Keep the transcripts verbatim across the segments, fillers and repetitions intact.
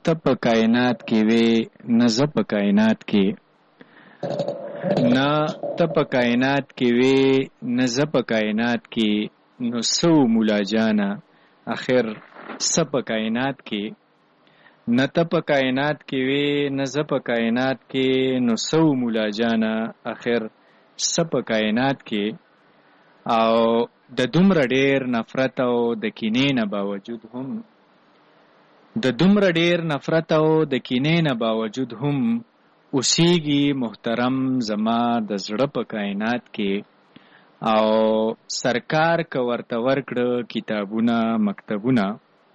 ته په کائنات کې وې نه زه په کائنات کې، نه ته په کائنات کې وې نه زه په کائنات کې، نو سو مولا جانا اخر څه په کائنات کې. نه ته په کائنات کې وې نه زه په کائنات کې، نو سو مولا جانا اخر څه په کائنات کې. او د دومره ډیر نفرت او د کینې نه باوجود هم د دومره ډیر نفرت او د کینې نه باوجود هم اوسېږي محترم زما د زړه په کائنات کې. او سرکار که ورته ورکړه کتابونه مکتبونه،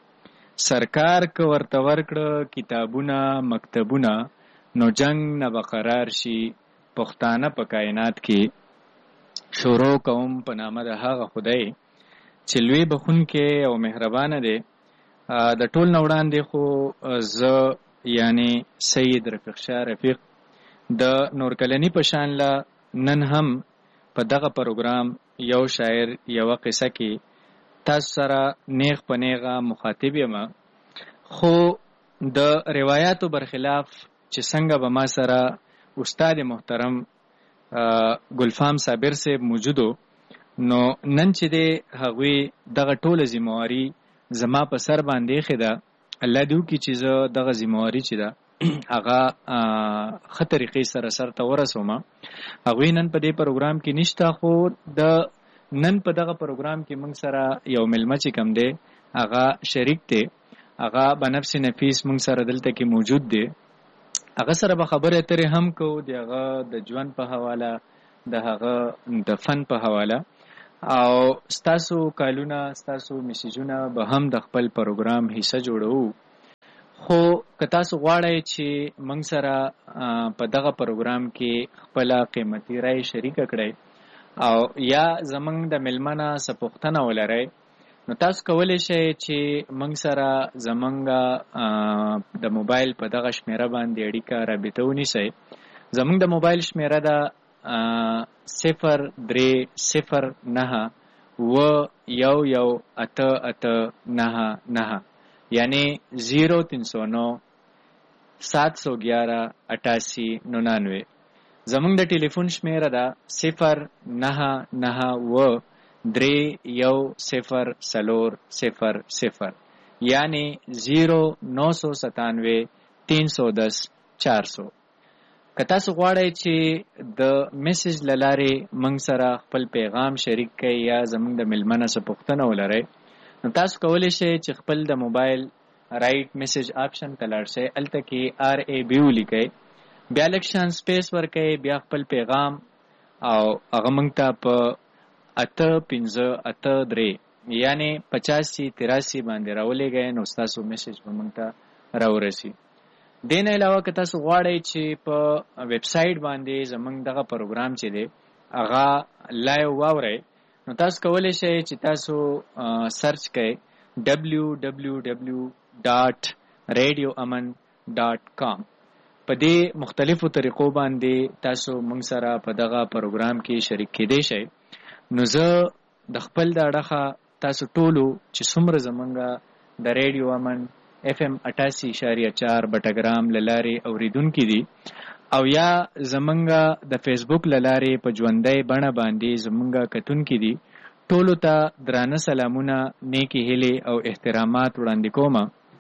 سرکار که ورته ورکړه کتابونه مکتبونه، نو جنگ نه بقرار شي پښتانه په کائنات کې. شروع کوم په نامه د هغه خدای چې لوی بخونکی او مهربانه دی. د ټول نه وړاندې خو زه یعنی سید رفیق شاه رفیق د نورکلني په شان له نن هم په دغه پروګرام یو شاعر یوه قصه کې تاسو سره نیغ په نیغه مخاطب یم. خو د روایاتو برخلاف چې څنګه به ما سره استاد محترم ګلفام صابر صاحب موجودو، نو نن چې دی هغوی دغه ټوله ذمواري زما په سر باندې ایښې ده. الله دې وکړي چې زه دغه ذمواري چې ده هغه ښه طریقې سره سرته ورسوم. هغوی نن په دې پروګرام کې نشته، خو د نن په دغه پروګرام کې موږ سره یو ملمه چې کم دی هغه شریک دی، هغه بنفس نفیس موږ سره دلته کې موجود دی. هغه سره به خبرې اترې هم کوو د هغه د ژوند په حواله، د هغه د فن په حواله. او ستاسو کالونه ستاسو میسیجونه به هم د خپل پروګرام حصہ جوړو. خو که تاسو غواړئ چې موږ سره په دغه پروګرام کې خپله قیمتي رای شریکه کړئ او یا زموږ د میلمنه څه پوښتنه ولرئ، نو تاسو کولی شئ چې موږ سره زموږ د موبایل په دغه شمیره باندې اړیکه رابطه ونیسئ. زموږ د موبایل شمیره ده صفر درې صفر نهه اوه یو یو اته اته نهه نهه، یعنی زیرو تین سو نو سات سو گیارہ اٹاسی ننانوے. زموږ د ټلیفون شمیره ده صفر نهه نهه اوه درې یو صفر څلور صفر صفر، یعنی زیرو نو سو ستانوے تین سو دس چار سو. که تاسو غواړئ چې د میسیج له لارې موږ سره خپل پیغام شریک کړئ یا زموږ د میلمنه څه پوښتنه ولرئ، نو تاسو کولی شئ چې خپل د موبایل رائټ میسیج آپشن ته لاړ شئ، هلته کې آر ای بي ولیکئ، بیا لږ شان سپیس ورکئ، بیا خپل پیغام او هغه موږ ته په اته پنځه اته درې یعنی پچاسی تراسی باندې راولېږئ، نو ستاسو میسیج به موږ ته راورسي. دین علاوه که تاسو غواړئ چې په ویب سایټ باندې زموږ دغه پروګرام چې دی هغه لایو واورئ، نو تاسو کولی شئ چې تاسو سرچ کئ ډبلیو ډبلیو ډبلیو ډاټ ریډیو امن ډاټ کام. په دې مختلفو طریقو باندې تاسو موږ سره په دغه پروګرام کې شریک کېدی شئ. نو زه د خپل د اړخه تاسو ټولو چې څومره زموږ د ریډیو امن اف ام اٹاسی اشاریه چار بټګرام للارې اوریدونکي دي او یا زمونږ د فیسبوک للارې په ژوندۍ بڼه باندې زمونږ کتونکي دي، ټولو ته درانه سلامونه، نیکی هیلې او احترامات وړاندې کوم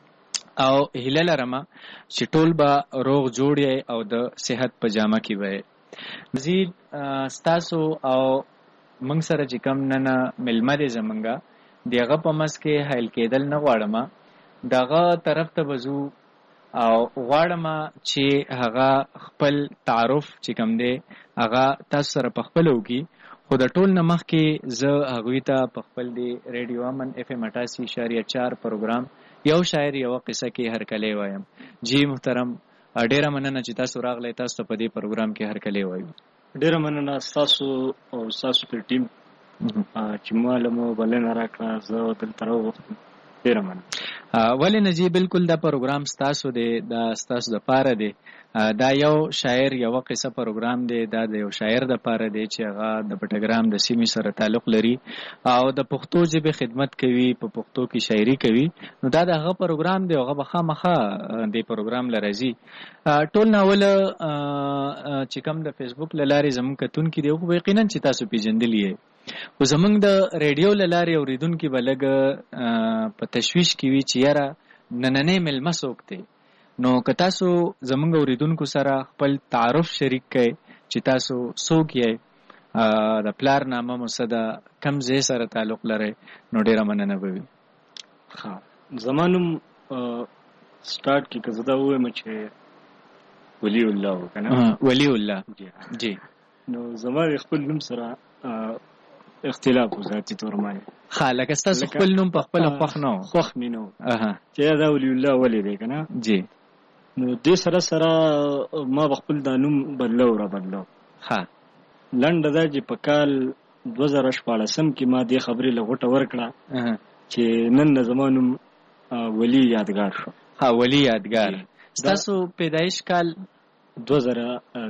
او هیله لرم چې ټول به روغ جوړ یې او د صحت په جامه کې وئ. مزید ستاسو او موږ سره چې کوم نن میلمه دی زمونږ د هغه په منځ کې حایل کېدل نه غواړم، دغه طرف ته بزو او غواړم چې هغه خپل تعارف چې کوم دی هغه تاسو سره په خپل وکړي. خو د ټول نه مخکې زه هغوی ته په خپل دی ریډیو امن اف ام اٹاسی اشاریه چار پروګرام یو شاعر یوه قصه کې هرکلی وایم. جی محترم، ډیره مننه چې تاسو راغلی، تاسو ته په دې پروګرام کې هرکلی وایو. ډیره مننه ستاسو او ستاسو پر ټیم چې ما له مو بلنه راکړه، زه دلته راوغوښتم ډېره مننه. ولې نه جی بالکل دا پروګرام ستاسو دی، دا ستاسو د پاره دی. دا یو شاعر یو قصه پروګرام دی، دا د یو شاعر د پاره دی چې هغه د پټګرام د سیمې سره تعلق لري او د پښتو ژبې خدمت کوي، په پښتو کې شاعري کوي. نو دا د هغه پروګرام دی، هغه به خامخا د پروګرام لرازي. ټول ناول چې کوم د فیسبوک لارې زموږ کتونکي دی، خو یقینا چې تاسو پیژندلی یې، خو زموږ د ریډیو لارې اوریدونکي به لږ په تشویش کې وي چې یاره نننی مېلمه څوک دی. نو که تاسو زموږ اوریدونکو سره خپل تعارف شریک کړئ چې تاسو څوک یې، د پلار نامه مو څه ده، کوم ځای سره تعلق لرئ، نو ډېره مننه به وي. ښه، زما نوم سټارټ کې که زه دا ووایم چې ولی الله و که نه؟ ولی الله جی. نو زما د خپل نوم سره اختلاف و ذاتي طور باندې. ښه، لکه ستاسو خپل نوم په خپله خوښ نه و؟ خوښ مې نه و چې دا ولی الله ولې دی که نه؟ جی. نو دې سره سره ما به خپل دا نوم بدلو را بدلو. ښه، لنډه دا چې په کال دوه زره شپاړسم کې ما دې خبرې له غوټه ورکړه چې نن د زما نوم ولی یادګار شو. ها، ولی یادګار. ستاسو پیدایش کال دوه زره